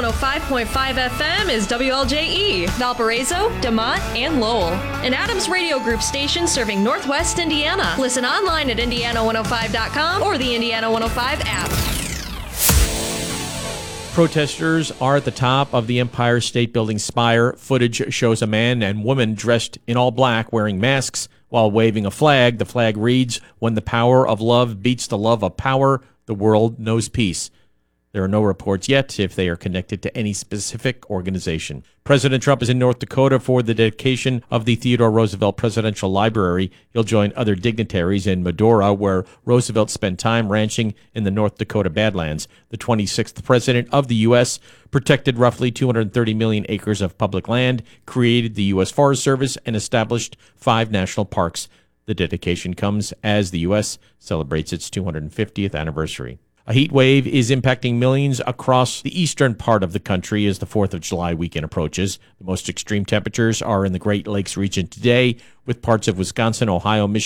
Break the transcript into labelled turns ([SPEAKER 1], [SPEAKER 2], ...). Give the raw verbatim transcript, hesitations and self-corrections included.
[SPEAKER 1] oh five point five F M is W L J E, Valparaiso, DeMont, and Lowell. An Adams Radio Group station serving Northwest Indiana. Listen online at indiana one oh five dot com or the Indiana one oh five app.
[SPEAKER 2] Protesters are at the top of the Empire State Building spire. Footage shows a man and woman dressed in all black wearing masks while waving a flag. The flag reads, "When the power of love beats the love of power, the world knows peace." There are no reports yet if they are connected to any specific organization. President Trump is in North Dakota for the dedication of the Theodore Roosevelt Presidential Library. He'll join other dignitaries in Medora, where Roosevelt spent time ranching in the North Dakota Badlands. The twenty-sixth president of the U S protected roughly two hundred thirty million acres of public land, created the U S Forest Service, and established five national parks. The dedication comes as the U S celebrates its two hundred fiftieth anniversary. A heat wave is impacting millions across the eastern part of the country as the fourth of July weekend approaches. The most extreme temperatures are in the Great Lakes region today, with parts of Wisconsin, Ohio, Michigan,